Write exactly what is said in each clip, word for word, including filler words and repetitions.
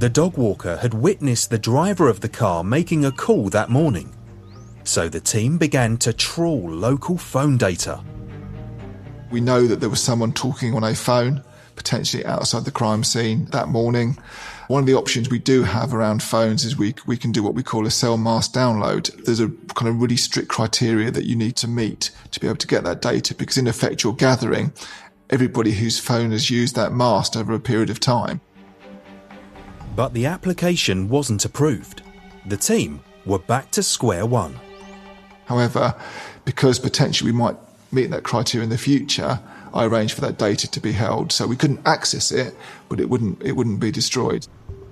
The dog walker had witnessed the driver of the car making a call that morning, so the team began to trawl local phone data. We know that there was someone talking on a phone, potentially outside the crime scene that morning. One of the options we do have around phones is we we can do what we call a cell mask download. There's a kind of really strict criteria that you need to meet to be able to get that data, because in effect you're gathering everybody whose phone has used that mask over a period of time. But the application wasn't approved. The team were back to square one. However, because potentially we might meet that criteria in the future, I arranged for that data to be held, so we couldn't access it, but it wouldn't it wouldn't be destroyed.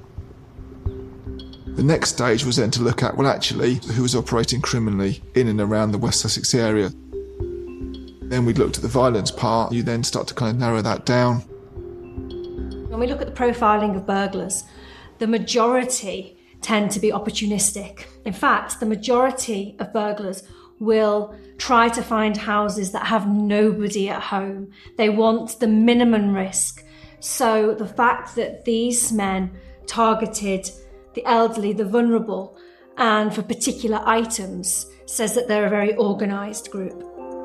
The next stage was then to look at, well, actually, who was operating criminally in and around the West Sussex area. Then we looked at the violence part. You then start to kind of narrow that down. When we look at the profiling of burglars, the majority tend to be opportunistic. In fact, the majority of burglars will try to find houses that have nobody at home. They want the minimum risk. So the fact that these men targeted the elderly, the vulnerable, and for particular items says that they're a very organised group.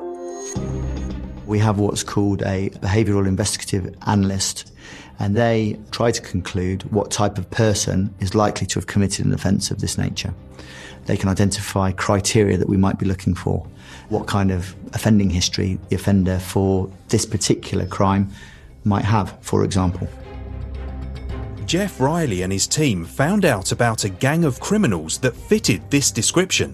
We have what's called a behavioural investigative analyst, and they try to conclude what type of person is likely to have committed an offence of this nature. They can identify criteria that we might be looking for, what kind of offending history the offender for this particular crime might have, for example. Jeff Riley and his team found out about a gang of criminals that fitted this description.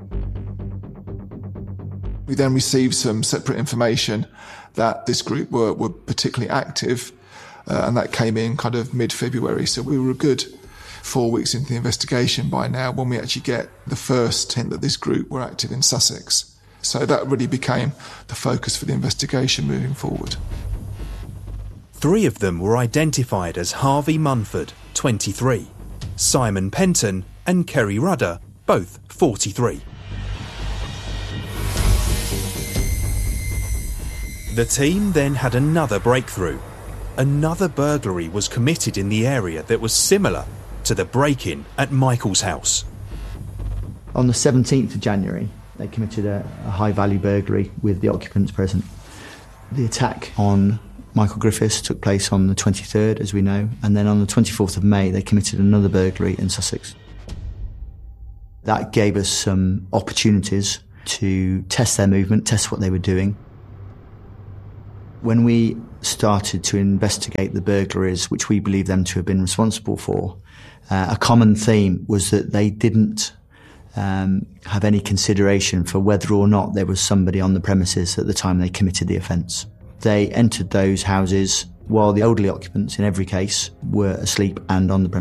We then received some separate information that this group were, were particularly active, uh, and that came in kind of mid-February, so we were a good four weeks into the investigation by now when we actually get the first hint that this group were active in Sussex. So that really became the focus for the investigation moving forward. Three of them were identified as Harvey Munford, twenty-three, Simon Penton and Kerry Rudder, both forty-three. The team then had another breakthrough. Another burglary was committed in the area that was similar to the break-in at Michael's house. On the seventeenth of January, they committed a, a high-value burglary with the occupants present. The attack on Michael Griffiths took place on the twenty-third, as we know, and then on the twenty-fourth of May, they committed another burglary in Sussex. That gave us some opportunities to test their movement, test what they were doing. When we started to investigate the burglaries, which we believe them to have been responsible for, uh, a common theme was that they didn't um, have any consideration for whether or not there was somebody on the premises at the time they committed the offence. They entered those houses while the elderly occupants, in every case, were asleep and on the premises.